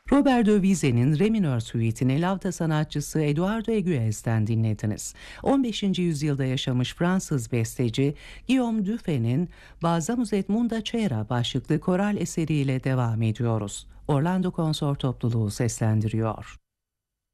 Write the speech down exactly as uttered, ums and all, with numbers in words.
Robert de Vizet'in Re minör suite'ini lavta sanatçısı Eduardo Eguiaz'den dinlediniz. on beşinci yüzyılda yaşamış Fransız besteci Guillaume Dufay'nin Balzamus et Munda Cera başlıklı koral eseriyle devam ediyoruz. Orlando Konsor Topluluğu seslendiriyor.